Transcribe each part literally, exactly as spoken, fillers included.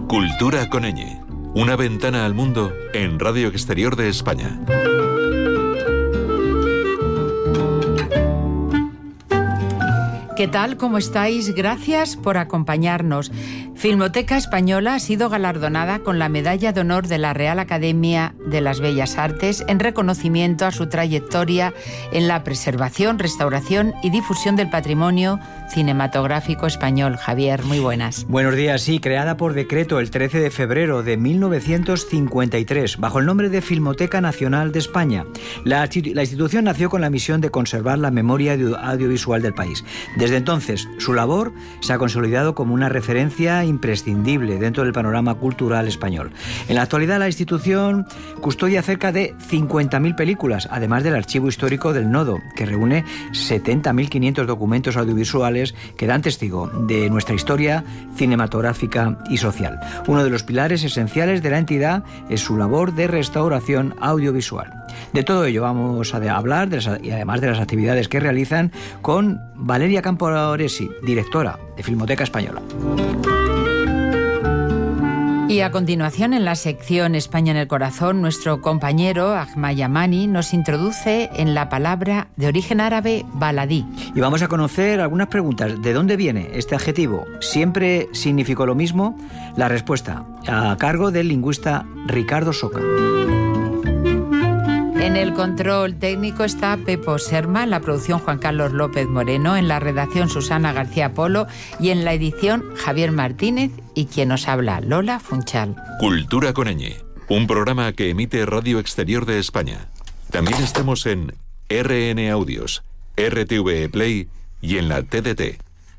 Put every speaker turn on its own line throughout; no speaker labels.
Cultura con ñ. Una ventana al mundo en Radio Exterior de España.
¿Qué tal? ¿Cómo estáis? Gracias por acompañarnos. Filmoteca Española ha sido galardonada con la Medalla de Honor de la Real Academia de las Bellas Artes en reconocimiento a su trayectoria en la preservación, restauración y difusión del patrimonio cinematográfico español. Javier, muy buenas.
Buenos días. Sí, creada por decreto el trece de febrero de mil novecientos cincuenta y tres, bajo el nombre de Filmoteca Nacional de España. La, la institución nació con la misión de conservar la memoria audiovisual del país. Desde entonces, su labor se ha consolidado como una referencia imprescindible dentro del panorama cultural español. En la actualidad, la institución custodia cerca de cincuenta mil películas, además del archivo histórico del Nodo, que reúne setenta mil quinientos documentos audiovisuales que dan testigo de nuestra historia cinematográfica y social. Uno de los pilares esenciales de la entidad es su labor de restauración audiovisual. De todo ello vamos a hablar, de las, y además de las actividades que realizan, con Valeria Camporesi, directora de Filmoteca Española.
Y a continuación, en la sección España en el Corazón, nuestro compañero Ahmad Yamani nos introduce en la palabra de origen árabe baladí.
Y vamos a conocer algunas preguntas. ¿De dónde viene este adjetivo? ¿Siempre significó lo mismo? La respuesta, a cargo del lingüista Ricardo Soca.
En el control técnico está Pepo Serma, en la producción Juan Carlos López Moreno, en la redacción Susana García Polo y en la edición Javier Martínez y quien nos habla, Lola Funchal.
Cultura con ñ, un programa que emite Radio Exterior de España. También estamos en R N Audios, R T V E Play y en la T D T.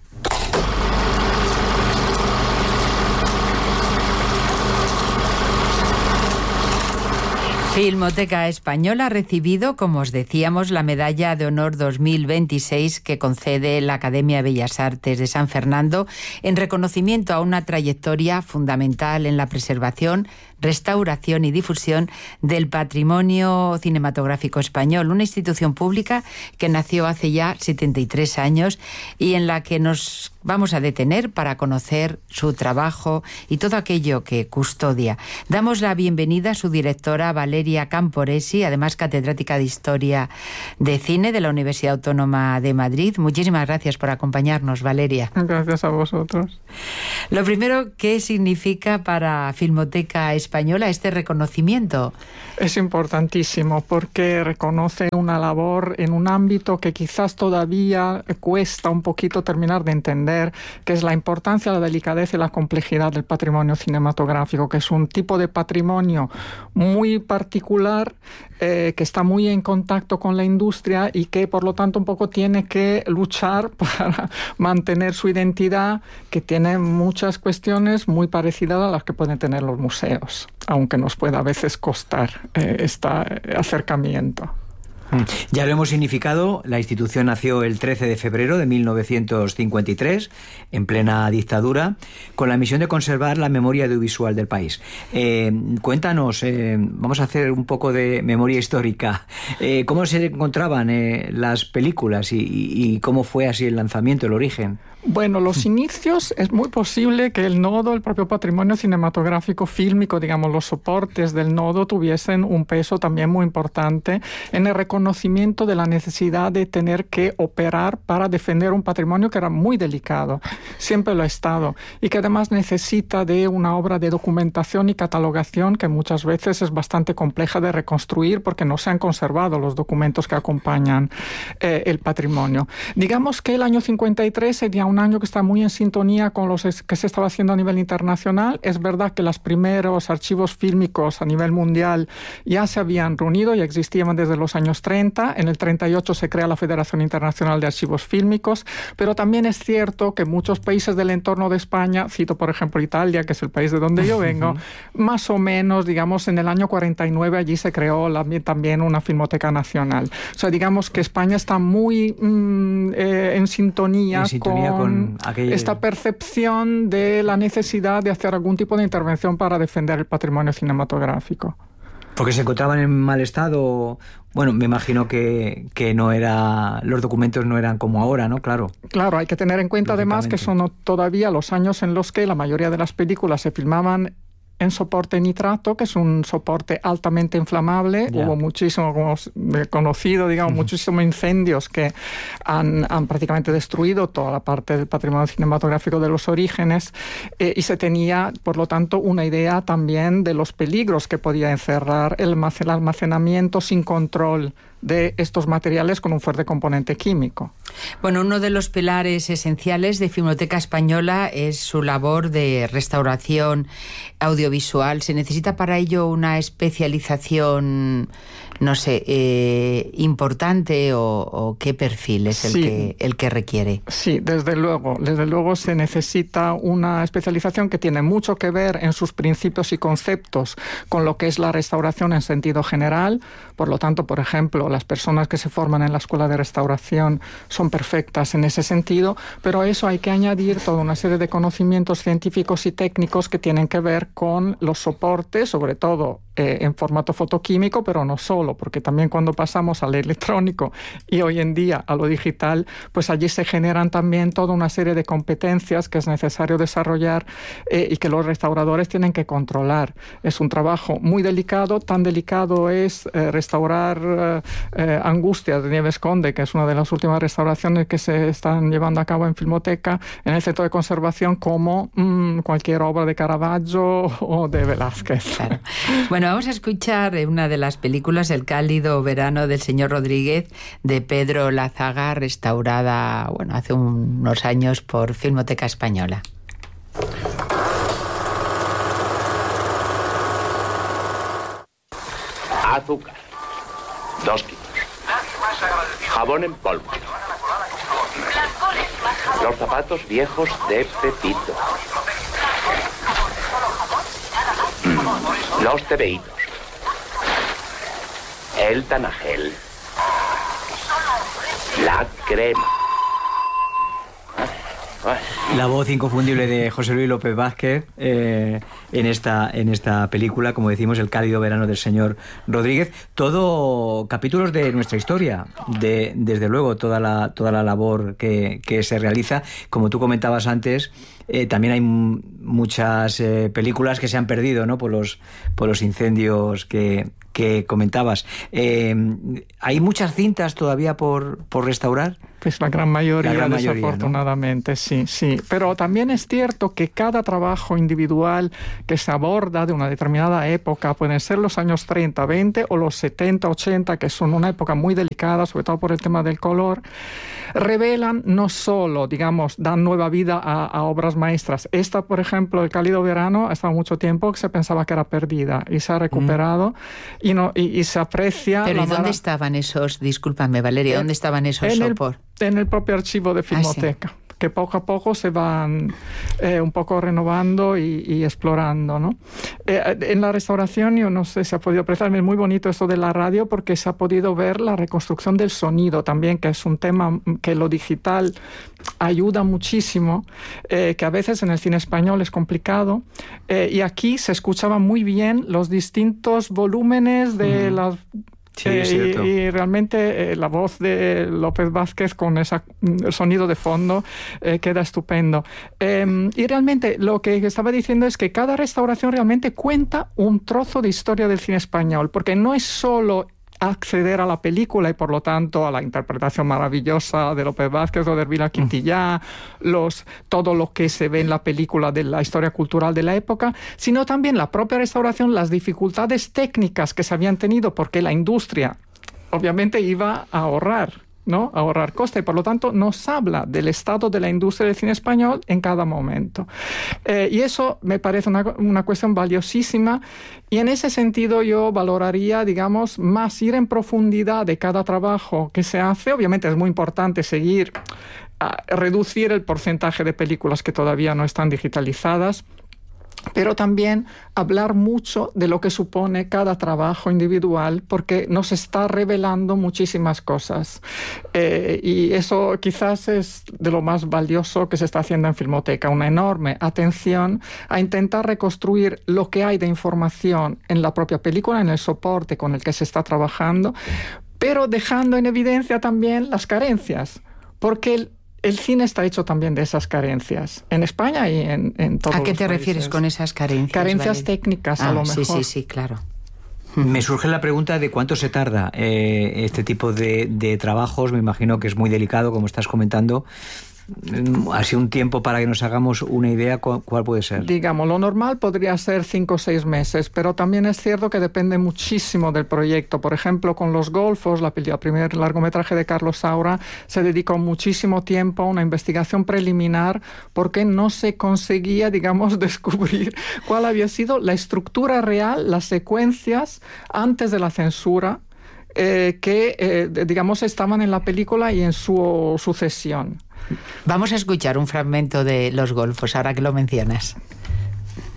Filmoteca Española ha recibido, como os decíamos, la Medalla de Honor dos mil veintiséis que concede la Academia de Bellas Artes de San Fernando en reconocimiento a una trayectoria fundamental en la preservación, restauración y difusión del patrimonio cinematográfico español, una institución pública que nació hace ya setenta y tres años y en la que nos vamos a detener para conocer su trabajo y todo aquello que custodia. Damos la bienvenida a su directora, Valeria Camporesi, además catedrática de Historia de Cine de la Universidad Autónoma de Madrid. Muchísimas gracias por acompañarnos, Valeria.
Gracias a vosotros.
Lo primero, ¿qué significa para Filmoteca Española este reconocimiento?
Es importantísimo porque reconoce una labor en un ámbito que quizás todavía cuesta un poquito terminar de entender, que es la importancia, la delicadeza y la complejidad del patrimonio cinematográfico, que es un tipo de patrimonio muy particular, eh, que está muy en contacto con la industria y que por lo tanto un poco tiene que luchar para mantener su identidad, que tiene muchas cuestiones muy parecidas a las que pueden tener los museos, aunque nos pueda a veces costar eh, este acercamiento.
Ya lo hemos significado, la institución nació el trece de febrero de mil novecientos cincuenta y tres, en plena dictadura, con la misión de conservar la memoria audiovisual del país. Eh, cuéntanos, eh, vamos a hacer un poco de memoria histórica. Eh, ¿Cómo se encontraban eh, las películas y, y, y cómo fue así el lanzamiento, el origen?
Bueno, los inicios, es muy posible que el nodo, el propio patrimonio cinematográfico fílmico, digamos, los soportes del nodo tuviesen un peso también muy importante en el reconocimiento de la necesidad de tener que operar para defender un patrimonio que era muy delicado, siempre lo ha estado, y que además necesita de una obra de documentación y catalogación que muchas veces es bastante compleja de reconstruir porque no se han conservado los documentos que acompañan eh, el patrimonio. Digamos que el año cincuenta y tres sería un año que está muy en sintonía con los que se estaba haciendo a nivel internacional. Es verdad que los primeros archivos fílmicos a nivel mundial ya se habían reunido, ya existían desde los años treinta. En el treinta y ocho se crea la Federación Internacional de Archivos Fílmicos, pero también es cierto que muchos países del entorno de España, cito por ejemplo Italia, que es el país de donde yo vengo, más o menos, digamos, en el año cuarenta y nueve allí se creó la, también una Filmoteca Nacional. O sea, digamos que España está muy mm, eh, en sintonía,
en sintonía con, con aquel...
esta percepción de la necesidad de hacer algún tipo de intervención para defender el patrimonio cinematográfico.
Porque se encontraban en mal estado. Bueno, me imagino que, que no era, los documentos no eran como ahora, ¿no? Claro.
Claro, hay que tener en cuenta además que son todavía los años en los que la mayoría de las películas se filmaban en soporte nitrato, que es un soporte altamente inflamable. Ya. Hubo muchísimo, como conocido, digamos, uh-huh. muchísimos incendios que han, han prácticamente destruido toda la parte del patrimonio cinematográfico de los orígenes, eh, y se tenía, por lo tanto, una idea también de los peligros que podía encerrar el almacenamiento sin control de estos materiales con un fuerte componente químico.
Bueno, uno de los pilares esenciales de Filmoteca Española es su labor de restauración audiovisual. ¿Se necesita para ello una especialización, no sé, eh, importante o, o qué perfil es el, sí. que, el que requiere?
Sí, desde luego. Desde luego se necesita una especialización que tiene mucho que ver en sus principios y conceptos con lo que es la restauración en sentido general. Por lo tanto, por ejemplo, las personas que se forman en la Escuela de Restauración son perfectas en ese sentido, pero a eso hay que añadir toda una serie de conocimientos científicos y técnicos que tienen que ver con los soportes, sobre todo eh, en formato fotoquímico, pero no solo, porque también cuando pasamos al electrónico y hoy en día a lo digital, pues allí se generan también toda una serie de competencias que es necesario desarrollar eh, y que los restauradores tienen que controlar. Es un trabajo muy delicado, tan delicado es eh, restaurar eh, eh, Angustias de Nieves Conde, que es una de las últimas restauraciones que se están llevando a cabo en Filmoteca, en el centro de conservación, como mmm, cualquier obra de Caravaggio o de Velázquez.
Claro. Bueno, vamos a escuchar una de las películas, El cálido verano del señor Rodríguez, de Pedro Lazaga, restaurada, bueno, hace unos años por Filmoteca Española.
Azúcar, dos kilos. Jabón en polvo. Los zapatos viejos de Pepito. Mm. Los tebeítos. El Tanagel. La crema.
La voz inconfundible de José Luis López Vázquez eh, en esta en esta película, como decimos, El cálido verano del señor Rodríguez. Todo capítulos de nuestra historia, de, desde luego toda la toda la labor que, que se realiza. Como tú comentabas antes, eh, también hay m- muchas eh, películas que se han perdido, ¿no? por los por los incendios que que comentabas. Eh, ¿Hay muchas cintas todavía por, por restaurar?
Pues la gran mayoría,
la gran mayoría,
desafortunadamente, ¿no? sí, sí. Pero también es cierto que cada trabajo individual que se aborda de una determinada época, pueden ser los años treinta, veinte o los setenta, ochenta, que son una época muy delicada, sobre todo por el tema del color, revelan no solo, digamos, dan nueva vida a, a obras maestras. Esta, por ejemplo, El cálido verano, ha estado mucho tiempo que se pensaba que era perdida y se ha recuperado mm. y, no, y, y se aprecia...
Pero ¿y dónde
mara...
estaban esos, discúlpame Valeria,
en,
dónde estaban esos soportes?
En el propio archivo de Filmoteca. Ah, sí. Que poco a poco se van eh, un poco renovando y, y explorando, ¿no? Eh, en la restauración, yo no sé si ha podido apreciar, es muy bonito esto de la radio porque se ha podido ver la reconstrucción del sonido también, que es un tema que lo digital ayuda muchísimo, eh, que a veces en el cine español es complicado, eh, y aquí se escuchaban muy bien los distintos volúmenes de mm. las...
Sí, es cierto.
Y, y realmente eh, la voz de López Vázquez con ese sonido de fondo eh, queda estupendo. Eh, y realmente lo que estaba diciendo es que cada restauración realmente cuenta un trozo de historia del cine español, porque no es solo acceder a la película y por lo tanto a la interpretación maravillosa de López Vázquez o de Hermida Quintillá, los, todo lo que se ve en la película de la historia cultural de la época, sino también la propia restauración, las dificultades técnicas que se habían tenido porque la industria obviamente iba a ahorrar, ¿no? A ahorrar coste, y por lo tanto nos habla del estado de la industria del cine español en cada momento. Eh, y eso me parece una, una cuestión valiosísima, y en ese sentido yo valoraría, digamos, más ir en profundidad de cada trabajo que se hace. Obviamente es muy importante seguir, a reducir el porcentaje de películas que todavía no están digitalizadas, pero también hablar mucho de lo que supone cada trabajo individual, porque nos está revelando muchísimas cosas. Eh, y eso quizás es de lo más valioso que se está haciendo en Filmoteca, una enorme atención a intentar reconstruir lo que hay de información en la propia película, en el soporte con el que se está trabajando, pero dejando en evidencia también las carencias, porque el El cine está hecho también de esas carencias, en España y en, en todos los países.
¿A qué te refieres con esas carencias?
Carencias
Valeria?
técnicas,
ah,
a lo mejor.
Sí, sí, sí, claro.
Me surge la pregunta de cuánto se tarda eh, este tipo de, de trabajos. Me imagino que es muy delicado, como estás comentando. Así un tiempo para que nos hagamos una idea, ¿cuál, cuál puede ser?
Digamos, lo normal podría ser cinco o seis meses, pero también es cierto que depende muchísimo del proyecto. Por ejemplo, con Los Golfos, la, el primer largometraje de Carlos Saura, se dedicó muchísimo tiempo a una investigación preliminar porque no se conseguía, digamos, descubrir cuál había sido la estructura real, las secuencias antes de la censura, eh, que, eh, digamos, estaban en la película y en su sucesión.
Vamos a escuchar un fragmento de Los Golfos, ahora que lo mencionas.